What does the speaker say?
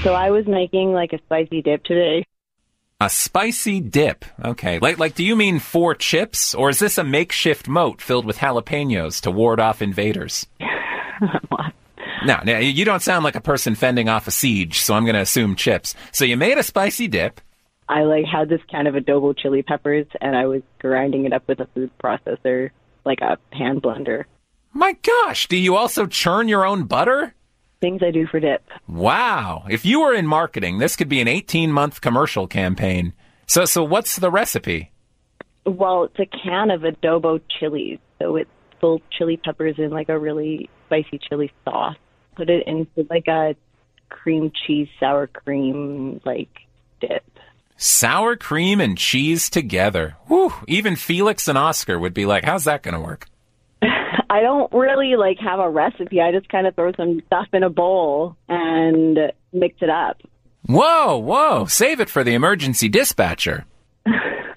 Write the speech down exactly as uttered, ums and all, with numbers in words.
So I was making like a spicy dip today. A spicy dip. Okay. Like, like, do you mean four chips? Or is this a makeshift moat filled with jalapenos to ward off invaders? What? No, no, you don't sound like a person fending off a siege, so I'm going to assume chips. So you made a spicy dip. I like had this can of adobo chili peppers, and I was grinding it up with a food processor, like a hand blender. My gosh, do you also churn your own butter? Things I do for dip. Wow. If you were in marketing, this could be an eighteen-month commercial campaign. So, so what's the recipe? Well, it's a can of adobo chilies, so it's full chili peppers in like a really spicy chili sauce. Put it into like a cream cheese sour cream like dip. Sour cream and cheese together. Whew. Even Felix and Oscar would be like, how's that going to work? I don't really like have a recipe. I just kind of throw some stuff in a bowl and mix it up. Whoa, whoa. Save it for the emergency dispatcher.